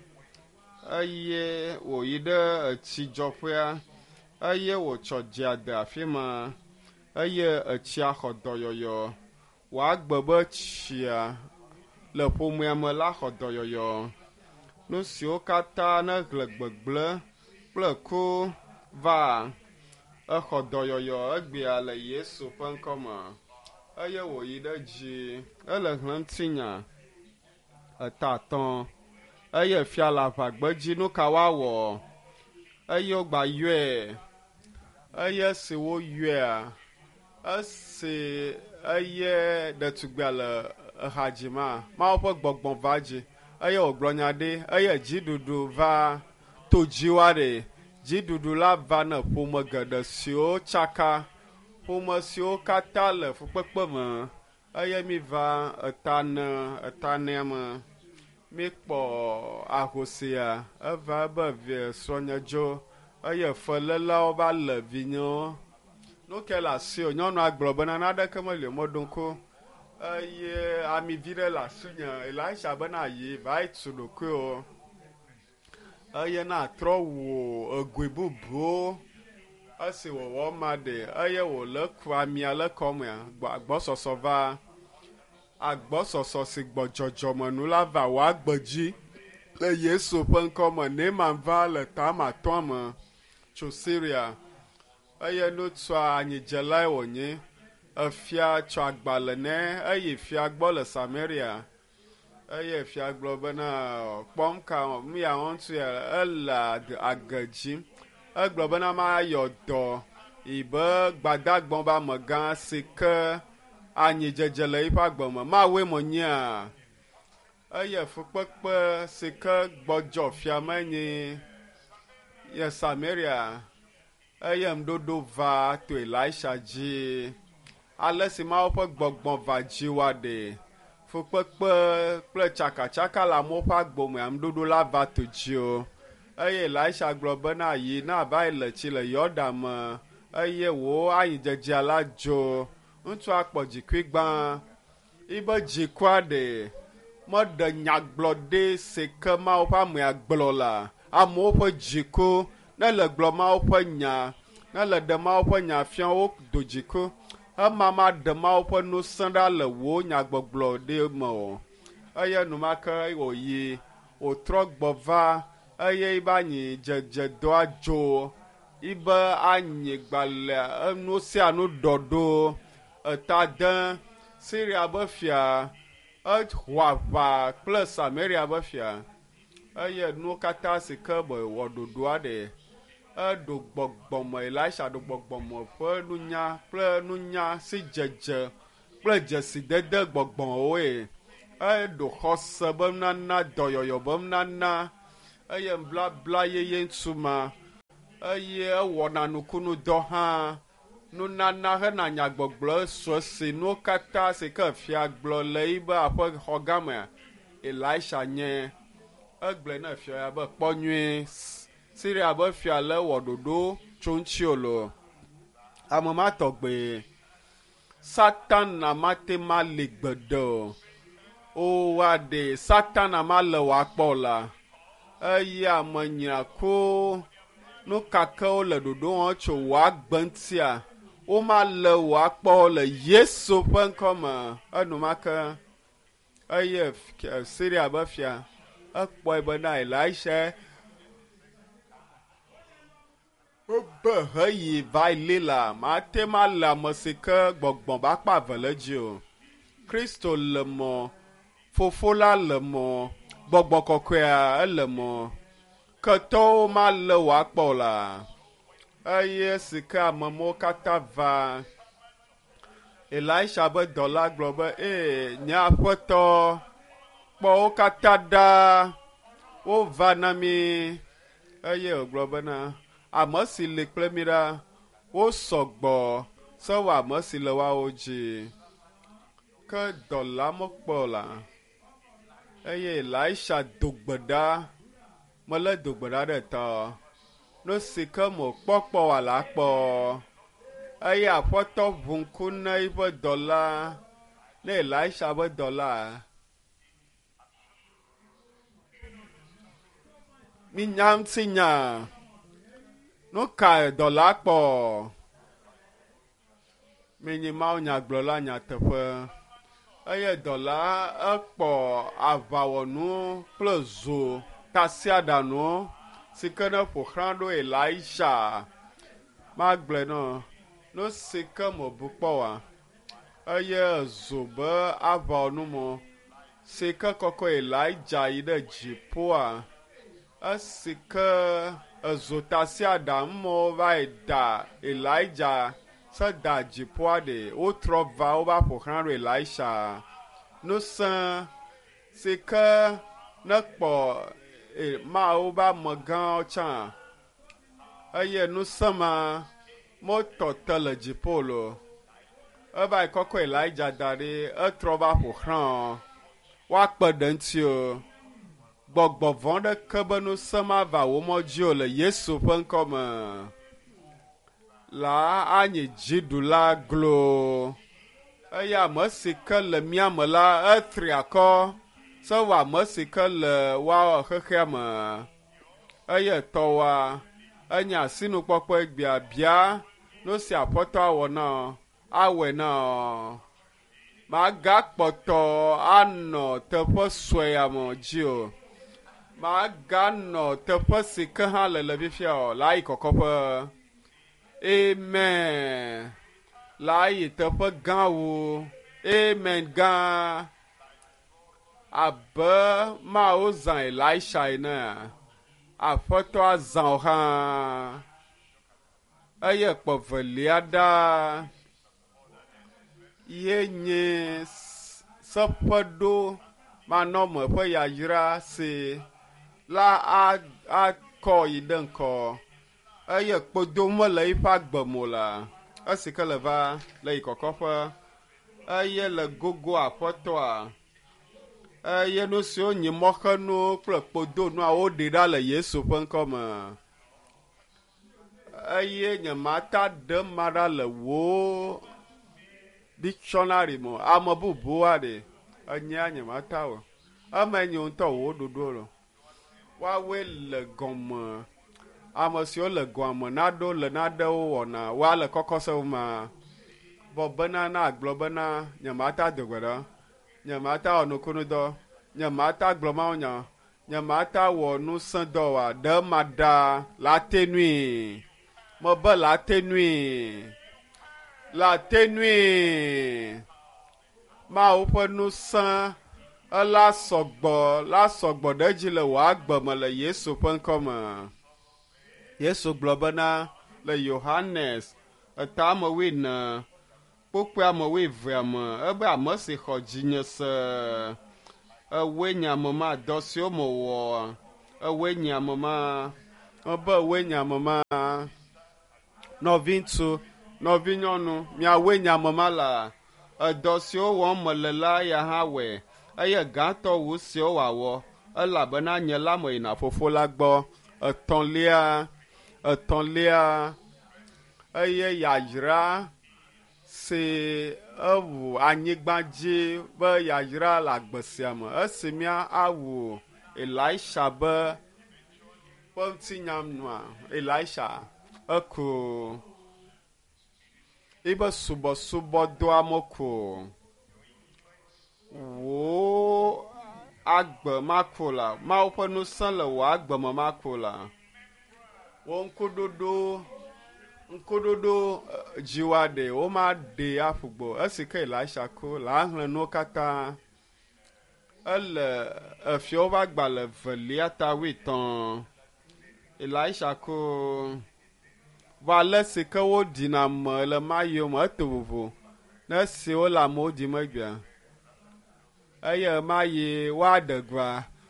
eye wòyi ɖe etsidzɔƒea eye wòtsɔ dzia de afi ma eye etsia xɔ dɔyɔyɔ wòagbe be tsia le ƒomea me la xɔ dɔyɔyɔ nu siwo katã ne hle gbegblẽ kple ku va exɔ dɔyɔyɔ egbea le Yesu ƒe ŋkɔ me eye wòyi ɖe dzi ele hlẽm tinya eta atɔ̃ eye fia le aʋagbedzi nu ka woawɔ eye wogba yɔe eye esi woyɔea esi eye ɖetugbia le ehadzi ma Mawu ƒe gbɔgbɔ va dzi eye wògblɔ nya ɖe eye dziɖuɖu va to dziwa ɖe dziɖuɖu la va ne ƒome geɖe siwo tsaka ƒome siwo katã le fukpekpe me eye mi va eta ne eta nea me mi kpɔ ahosia eva ebe vie srɔ̃nye dzo eye felélawo va le vinyewo nu ke le asi o nyɔnua gblɔ bena naɖeke meli mɔɖoŋko eye amivi ɖe le asinye Elisha bena yi va yi tu ɖokuiwo eye na trɔ wo egoe bubuwo esi wòwɔ ma ɖe eye wòle ku amia le kɔmea agbɔsɔsɔ va agbɔsɔsɔ si gbɔ dzɔdzɔmenu la va wò agbe dzi le Yesu ƒe ŋkɔme Neman va le tama tɔa me tso Syria eye nutsua anyidzelae wònye efia tsɔ agbalẽ nɛ eye fia gbɔ le Samaria eye fia gblɔ bena kpɔm ka mia ŋutu ele age dzi egblɔ bena mayɔ dɔ yi be gbadagbɔ be amegã si ke anyidzedze le yiƒe agbe me mawoe me nyea eye fukpekpe si ke gbɔdzɔ fia menye ye Samaria eye ŋuɖoɖo va to Elisha dzi ale si Mawu ƒe gbɔgbɔ va dzi wa ɖe fukpekpe kple tsakatsaka le amewo ƒe agbomea ŋuɖoɖo la va to dzi o eye Elisha gblɔ bena yi na va yi le tsi le Yɔdan me eye wò anyidzedzea la dzo ŋutsua kpɔ dzikui gbã ibe dzikua ɖe meɖe nyagblɔɖe si ke Mawu ƒe amea gblɔ la amewo ƒe dziku ne le gblɔ Mawu ƒe nya ne le ɖe Mawu ƒe nya fia wo do dziku ema ma ɖe Mawu ƒe ŋusẽ ɖa le wò nyagbɔgblɔ ɖe me o eye numake wòyi wòtrɔ gbɔ va eye ibe anyi dzedze doa dzo ibe anyi gbalẽ enu sia nu ɖɔɖo eta de Syria be fia eho aʋa kple Samaria be fia eye nuwo katã si ke be wɔ ɖoɖoa ɖe eɖo gbɔgbɔme Elisha ɖo gbɔgbɔme ƒe nunya kple nunya si dzedze kple dzesidede gbɔgbɔwoe eɖo xɔse be nana dɔyɔyɔ be nana eye nblabla yeye ŋtuma eye ewɔna nukunu dɔ hã nunana hena nyagbɔgblɔ sɔ si nuwo katã si ke fia gblɔ le yi be aƒe xɔ game Elisha nye egblẽ na fia ya be kpɔ nyuie Siria be fia le wɔ ɖoɖo tso ŋuti lo ame ma tɔgbe Satana mate ma li gbede o o wa de Satana ma le wakpɔ la eye ame nyina ko nukakewo le ɖoɖo wɔm tso wòagbe ŋutia womale wòakpɔ le Yesu ƒe ŋkɔ me enumake eye Siria be fia ekpɔe be na Elisha wobe heyi va li la mate ma le ame si ke gbɔgbɔ ba kpa ve le dzi o Kristo le mɔ Fofo la le mɔ gbɔgbɔ kɔkɔea ele mɔ ketɔwo ma le wòakpɔ la eye si ke amewo katã va Elisha be dɔla gblɔ be ee nye aƒetɔ kpɔ wo katã ɖa wova na mi eye wògblɔ bena ame si li kple mi ɖa wo sɔgbɔ se wɔ ame si le woawo dzi ke dɔla mekpɔ la eye Elisha do gbe ɖa mele do gbe ɖa ɖe ta nu si ke mo kpɔkpɔ wà la kpɔ eye aƒetɔ ʋu ŋku ne yiƒe dɔla ne Elisha be dɔla mi nya ŋuti nya nu ka dɔla kpɔ mi nyi mawo nyagblɔla nyateƒe eye dɔla ekpɔ aʋawɔnu kple zo tasiaɖanuwo si ke ne ƒoxlã ɖo Elisha magblɔe nɔ nu si ke mo bu kpɔ wa eye zo be aʋawɔnu mo si ke kɔkɔ Elijah yi ɖe dziƒoa esi ke ezo tasiaɖanuwo va yi da Elijah se da dziƒoa ɖe wotrɔ va wova ƒoxlã ɖo Elisha nusẽ si ke ne kpɔ mawo be amegãwo tsã eye nusẽ ma motɔ te le dziƒo lo eva yi kɔkɔ Elijah da ɖi etrɔ va ƒoxlã woakpe ɖe ŋuti o gbɔgbɔ vɔ ɖeke be nusẽ ma va wo mɔ dzi o le Yesu ƒe ŋkɔ me la anyi dziɖula glo eye ame si ke le mía me la etri akɔ se wɔ ame si ke le woa xexea me eye tɔwoa enye asinukpɔkpɔ biabia nu si aƒetɔ awɔ na awɔe na magakpɔtɔ anɔ teƒe sue ya me dzi o maganɔ teƒe si ke hã le le fifia o la yi kɔkɔƒe amen la yi teƒe gãwo amen gã abe mawo zã Elisha ene aƒetɔ azãwo hã eye kpɔ velia ɖa ye nye seƒeɖo manɔme ƒe yayra si la akɔ yi ɖe ŋkɔ eye kpodo mele yiƒe agbe mo la esi ke le va le yi kɔkɔƒe eye le gogo aƒetɔa eye nu siwo nyi mɔxenu kple kpodonua woɖi ɖa le Yesu ƒe ŋkɔ me eye nyemata ɖe ma ɖa le wo dictionary mo ame bubuwoa ɖe enyea nyemata o eme nye ŋutɔ wo ɖoɖo lo woawoe le gɔme ame siwo le gɔme naɖo le naɖewo wɔna woa le kɔkɔsewo ma vɔ bena na agblɔ bena nyemata do gbe ɖa nyemata wɔ nukunudɔ nyemata gblɔ mawunya nyemata wɔ nusẽdɔ wa ɖe ma ɖa la te nui mebe la te nui la te nui mawo ƒe nusẽ ela sɔgbɔ la sɔgbɔ ɖe dzi le wò agbe me le Yesu ƒe ŋkɔ me Yesu gblɔ bena le Yohanes etame wine kpokpe ame wo eve me ebe ame si xɔ dzinye se ewoe nye ame ma dɔ siwo me wɔ ewoe nye ame ma ebe ewoe nye ame ma nɔvi ŋutsu nɔvi nyɔnu miawoe nye ame ma la edɔ siwo wɔm mele la ya hã wɔe eye gãtɔ wu siwo wòawɔ elabena nye la me yina fofo la gbɔ etɔ̃lia etɔ̃lia eye yayra si ewu anyigba dzi be yayra le agbe sia me esi mía awu Elisha be ƒe ŋutinyamnua Elisha eku ibe subɔsubɔ doa me ko wo agbe mako la mawo ƒe ŋusẽ le wò agbe me mako la wo ŋkuɖoɖo ŋkuɖoɖo dziwa ɖe woma ɖe aƒugbo esi ke Elisha ko le ahlẽ nuwo katã ele efiewo ƒe agbalẽ velia ta wuitɔ̃ Elisha ko va ale si ke woɖina me le mayiwo me eto vovo ne esiwo le amewo ɖi megbea eye mayi woaɖe gba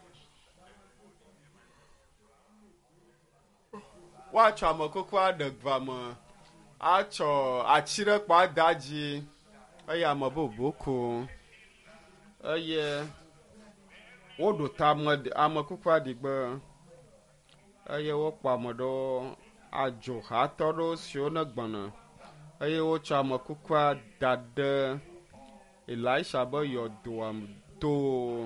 woatsɔ ame kuku aɖe gba me atsɔ atsi ɖe kpa ada dzi eye ame bubu ko eye woɖo ta ame ame kukua ɖigbe eye wokpɔ ame ɖewo adzo hatɔ ɖewo siwo ne gbɔna eye wotsɔ ame kukua da ɖe Elisha be yɔdoa to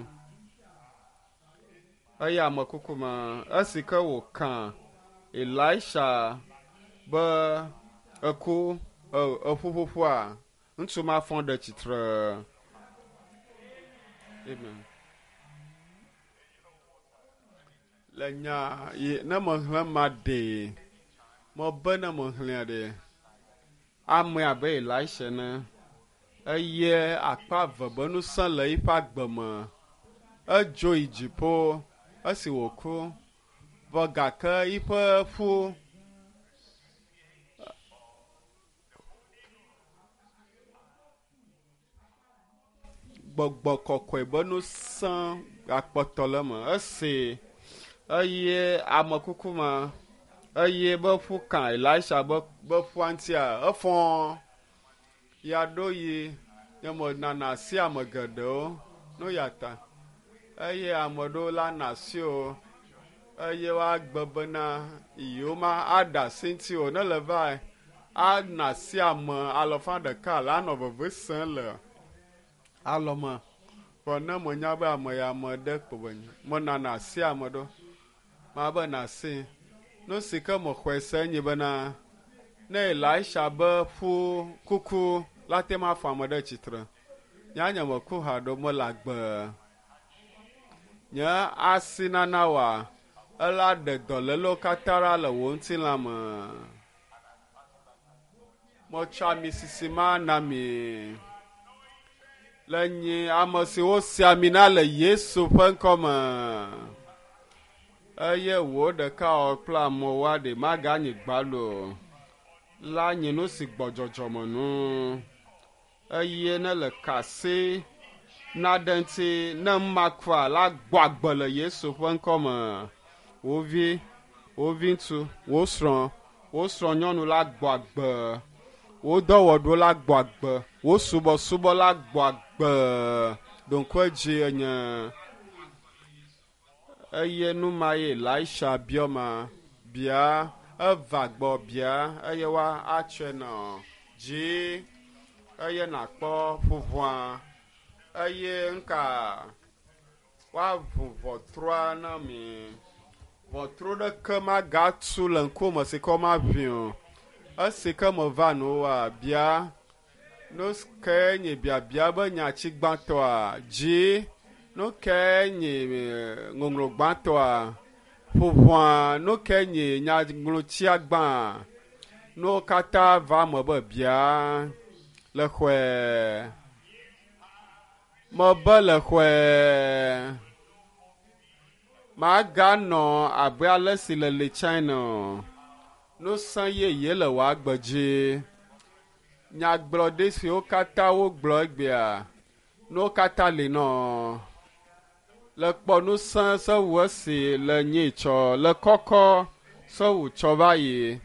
eye ame kuku ma esi ke wòkã Elisha be eku eƒuƒoƒoa ŋutsu ma fɔ ɖe tsitre amen le nya ne me hlẽ ma ɖe me be ne me hlẽ ɖe ame abe Elisha ne eye akpa eve be ŋusẽ le eƒe agbe me edzo yi dziƒo esi wòku vɔ gake eƒe ƒu gbɔgbɔ kɔkɔe be ŋusẽ akpɔtɔ le me esi eye ame kuku ma eye be ƒu kã Elisha be be ƒua ŋutia efɔ ya ɖo yi nye me nana asi ame geɖewo no ya ta eye ame ɖewo la na asi o eye woagbe bena yewo ma aɖe asi ŋuti o ne le va ana asi ame alɔfa ɖeka le anɔ veve sẽ le alɔme vɔ ne menya be ame ya ame ɖe kpo be menana asi ame ɖo ma be na asi nu si ke mexɔe se nye bena ne Elisha be ƒu kuku la te ma fɔ ame ɖe tsitre nya nye meku ha ɖo mele agbe nye asi nana wa ela ɖe dɔlélo katã ɖa le wò ŋutilã me metsɔ ami sisi ma na mi le nyi ame si wosi ami na le Yesu ƒe ŋkɔ me eye wò ɖeka wɔ kple amewoa ɖe maganyi gbalo la nye nu si gbɔ dzɔdzɔme nu eye ne le kasi na ɖe ŋuti ne makua la gbɔ agbe le Yesu ƒe ŋkɔ me wo vi wo vi ŋutsu wo srɔ̃ wo srɔ̃ nyɔnu la gbɔ agbe wo dɔwɔɖo la gbɔ agbe wo subɔsubɔ la gbɔ agbe donkɔe dzi enye eye nu ma ye Elisha biɔ ma bia eva gbɔ bia eye wa atsɔe nɔ dzi eye nakpɔ ƒuƒua eye nka woaʋu ʋɔtrua na mi ʋɔtru ɖeke magatu le ŋkume si ke womaʋĩ o esi ke meva nuwoa bia nu ke nye biabia be nyatsi gbãtɔa dzi nu ke nye ŋɔŋlɔ gbãtɔa ƒuƒua nu ke nye nyaŋlɔtsia gbã nuwo katã va me be bia le xɔe mebe le xɔe maganɔ abe ale si le le China nusẽ yeye le wòa agbe dzi nyagblɔɖi siwo katã wogblɔ egbea nuwo katã li nɔ le kpɔ nusẽ sewu esi le nyi tsɔ le kɔkɔ sewu tsɔ va yi